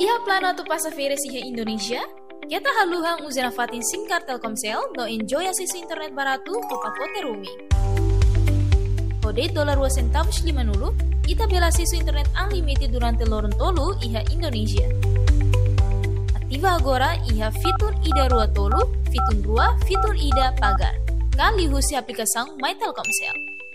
Iha plano tu passageira iha Indonesia, kita haluhang uzena fatin SIM card Telkomsel no enjoy akses internet barato ke pacote roaming. Kode $2.50, ita bela akses internet unlimited durante lorong tolu iha Indonesia. Aktiva agora iha fitur Ida Rua Tolu, fitur Rua, fitur Ida Pagar. Kali husi aplikasi My Telkomsel.